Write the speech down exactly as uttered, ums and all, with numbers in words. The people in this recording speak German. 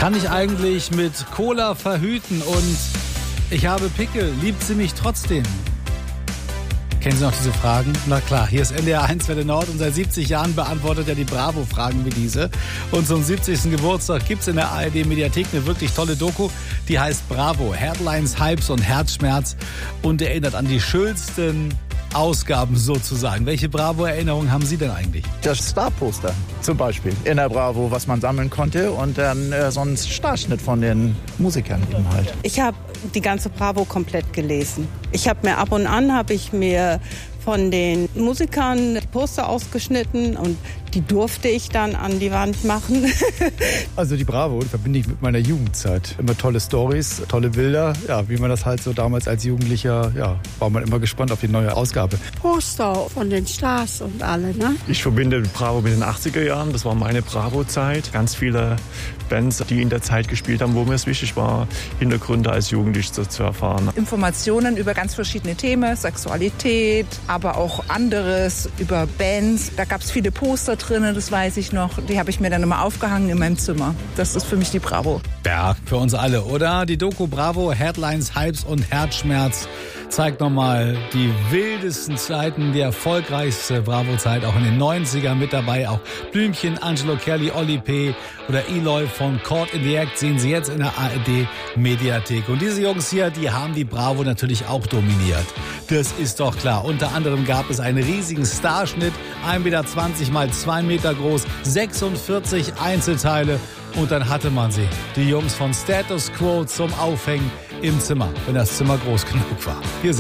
Kann ich eigentlich mit Cola verhüten und ich habe Pickel, liebt sie mich trotzdem? Kennen Sie noch diese Fragen? Na klar, hier ist N D R eins Welle Nord und seit siebzig Jahren beantwortet er die Bravo-Fragen wie diese. Und zum siebzigsten Geburtstag gibt es in der A R D-Mediathek eine wirklich tolle Doku, die heißt Bravo, Headlines, Hypes und Herzschmerz und erinnert an die schönsten Ausgaben sozusagen. Welche Bravo-Erinnerungen haben Sie denn eigentlich? Das Star-Poster zum Beispiel in der Bravo, was man sammeln konnte und dann äh, so ein Starschnitt von den Musikern eben halt. Ich habe die ganze Bravo komplett gelesen. Ich habe mir ab und an, habe ich mir von den Musikern die Poster ausgeschnitten und die durfte ich dann an die Wand machen. Also die Bravo verbinde ich mit meiner Jugendzeit. Immer tolle Storys, tolle Bilder. Ja, wie man das halt so damals als Jugendlicher, ja, war man immer gespannt auf die neue Ausgabe. Poster von den Stars und alle, ne? Ich verbinde Bravo mit den achtziger Jahren. Das war meine Bravo-Zeit. Ganz viele Bands, die in der Zeit gespielt haben, wo mir es wichtig war, Hintergründe als Jugendlicher zu erfahren. Informationen über ganz verschiedene Themen, Sexualität, aber auch anderes, über Bands. Da gab es viele Poster drin, das weiß ich noch. Die habe ich mir dann immer aufgehangen in meinem Zimmer. Das ist für mich die Bravo. Ja, für uns alle, oder? Die Doku Bravo, Headlines, Hypes und Herzschmerz zeigt nochmal die wildesten Zeiten, die erfolgreichste Bravo-Zeit, auch in den neunzigern mit dabei. Auch Blümchen, Angelo Kelly, Oli P. oder Eloy von Caught in the Act sehen Sie jetzt in der A R D-Mediathek. Und diese Jungs hier, die haben die Bravo natürlich auch dominiert. Das ist doch klar. Unter anderem gab es einen riesigen Starschnitt, ein Meter zwanzig mal zwei Meter groß, sechsundvierzig Einzelteile. Und dann hatte man sie, die Jungs von Status Quo, zum Aufhängen im Zimmer, wenn das Zimmer groß genug war. Hier sind